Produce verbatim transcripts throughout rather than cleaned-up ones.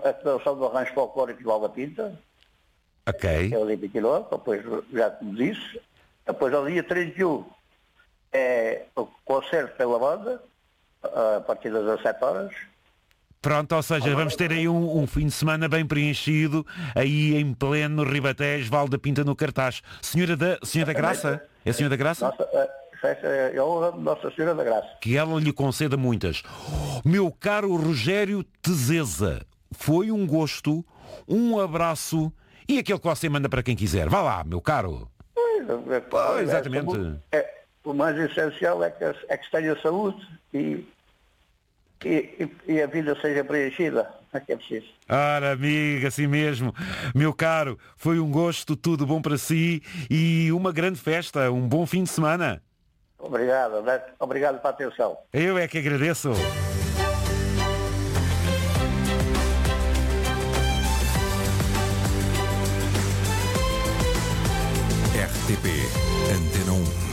a declaração do arranjo folclórico de Alva Pinta, Ok. que é o dia vinte e nove, depois já como disse. Depois ao dia trinta e um é o concerto pela banda, a partir das dezassete horas. Pronto, ou seja, vamos ter aí um, um fim de semana bem preenchido, aí em pleno Ribatejo, Val da Pinta no cartaz. Senhora da, Senhora da Graça? É a Senhora da Graça? Nossa, a festa é a honra de Nossa Senhora da Graça. Que ela lhe conceda muitas. Meu caro Rogério Tezeza, foi um gosto, um abraço e aquele que você manda para quem quiser. Vá lá, meu caro. Pois, é, Pois, exatamente. É, o mais essencial é que, é que se tenha saúde e, e, e a vida seja preenchida. É que é preciso. Ora, amiga, assim mesmo. Meu caro, foi um gosto, tudo bom para si e uma grande festa, um bom fim de semana. Obrigado, né? Obrigado pela atenção. Eu é que agradeço. R T P Antena um.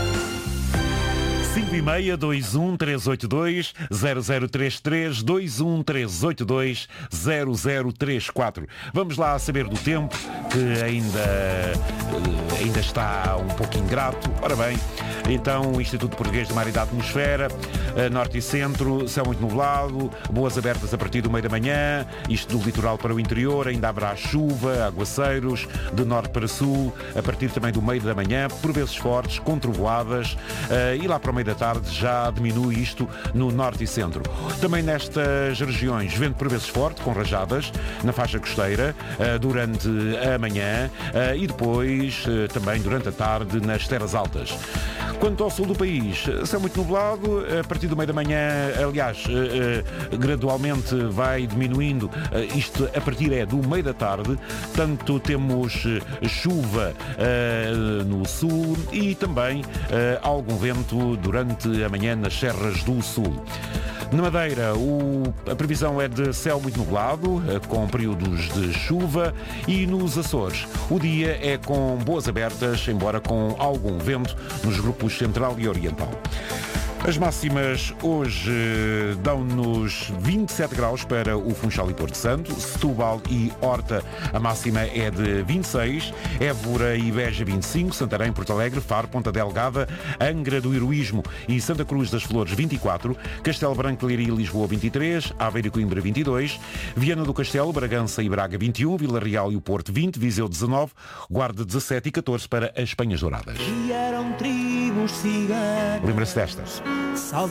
cinco e meia, dois um três oito dois, zero zero três três, dois um três oito dois, zero zero três quatro. Vamos lá saber do tempo, que ainda, ainda está um pouco ingrato. Ora bem, então o Instituto Português de Mar e da Atmosfera, norte e centro, céu muito nublado, boas abertas a partir do meio da manhã, isto do litoral para o interior, ainda haverá chuva, aguaceiros, de norte para sul, a partir também do meio da manhã, por vezes fortes, com trovoadas, e lá para o meio da tarde já diminui isto no norte e centro. Também nestas regiões, vento por vezes forte, com rajadas, na faixa costeira, durante a manhã e depois também durante a tarde nas terras altas. Quanto ao sul do país, céu muito nublado, a partir do meio da manhã, aliás, gradualmente vai diminuindo, isto a partir é do meio da tarde, tanto temos chuva no sul e também algum vento durante a manhã nas serras do sul. Na Madeira, o, a previsão é de céu muito nublado, com períodos de chuva, e nos Açores o dia é com boas abertas, embora com algum vento nos grupos central e oriental. As máximas hoje dão-nos vinte e sete graus para o Funchal e Porto Santo, Setúbal e Horta a máxima é de vinte e seis, Évora e Beja vinte e cinco, Santarém, Porto Alegre, Faro, Ponta Delgada, Angra do Heroísmo e Santa Cruz das Flores vinte e quatro, Castelo Branco, Leiria e Lisboa vinte e três, Aveiro e Coimbra vinte e dois, Viana do Castelo, Bragança e Braga vinte e um, Vila Real e o Porto vinte, Viseu dezanove, Guarda dezassete e catorze para as Penhas Douradas. Lembra-se destas.